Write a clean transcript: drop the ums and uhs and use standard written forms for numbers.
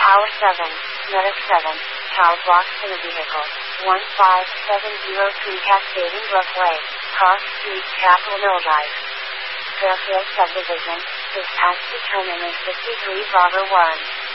Tower 7, Medic 7, Tower blocks in a vehicle. 15703 Cascading Brook Way, Cross Street, Capital Millville. Fairfield Subdivision, dispatch determinant 53 Bravo 1.